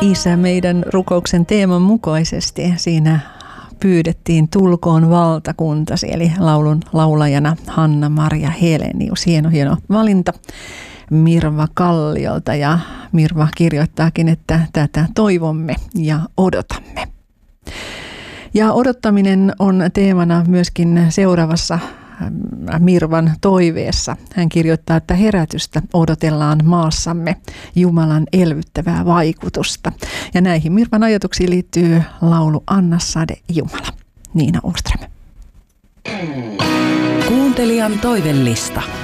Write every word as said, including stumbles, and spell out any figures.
Isä meidän rukouksen teeman mukaisesti. Siinä pyydettiin tulkoon valtakuntasi, eli laulun laulajana Hanna-Maria Helenius. Hieno, hieno valinta Mirva Kalliolta, ja Mirva kirjoittaakin, että tätä toivomme ja odotamme. Ja odottaminen on teemana myöskin seuraavassa Mirvan toiveessa. Hän kirjoittaa, että herätystä odotellaan maassamme, Jumalan elvyttävää vaikutusta. Ja näihin Mirvan ajatuksiin liittyy laulu Anna sade Jumala. Niina Åström. Kuuntelijan toivellista.